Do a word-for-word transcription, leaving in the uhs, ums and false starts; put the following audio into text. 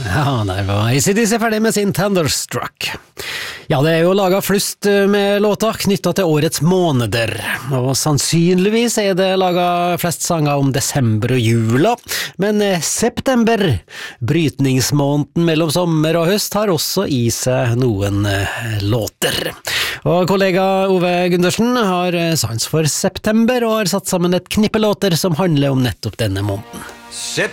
Ja, der var A C D C ferdig med sin Thunderstruck. Ja, det er jo laget flust med låter knyttet til årets måneder, og sannsynligvis er det laget flest sanger om desember og jula, men september, brytningsmåneden mellom sommer og høst, har også i seg noen låter. Og kollega Ove Gundersen har sans for september og har satt sammen et knippe låter som handler om nettopp denne måneden.